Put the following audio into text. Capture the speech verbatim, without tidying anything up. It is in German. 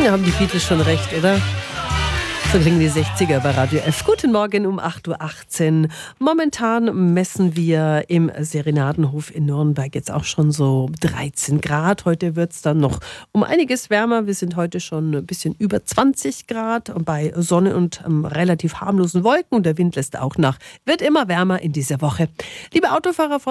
Da haben die Beatles schon recht, oder? So klingen die sechziger bei Radio F. Guten Morgen um acht Uhr achtzehn. Momentan messen wir im Serenadenhof in Nürnberg jetzt auch schon so dreizehn Grad. Heute wird es dann noch um einiges wärmer. Wir sind heute schon ein bisschen über zwanzig Grad bei Sonne und ähm, relativ harmlosen Wolken. Und der Wind lässt auch nach. Wird immer wärmer in dieser Woche. Liebe Autofahrer,